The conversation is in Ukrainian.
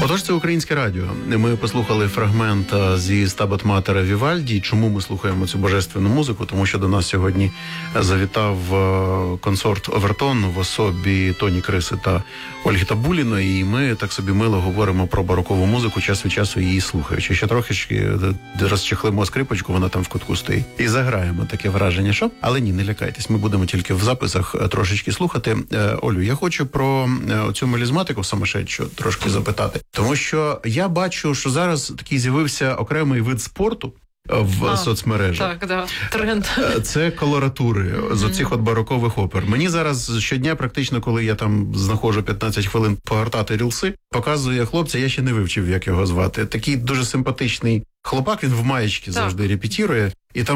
Отож, це Українське радіо. Ми послухали фрагмент зі «Стабат Матера» Вівальді. Чому ми слухаємо цю божественну музику? Тому що до нас сьогодні завітав консорт Овертон в особі Тоні Криси та Ольги Табуліної, і ми так собі мило говоримо про барокову музику, час від часу її слухаючи. Ще трохи розчехлимо скрипочку, вона там в кутку стоїть. І заграємо, таке враження, що? Але ні, не лякайтесь, ми будемо тільки в записах трошечки слухати. Олю, я хочу про цю мелізматику самошедшу трошки запитати. Тому що я бачу, що зараз такий з'явився окремий вид спорту в соцмережах. Так, да, тренд. Це колоратури з оцих от барокових опер. Мені зараз щодня практично, коли я там знаходжу 15 хвилин погортати рілси, показує хлопця, я ще не вивчив, як його звати. Такий дуже симпатичний хлопак, він в маєчці завжди репетірує. І там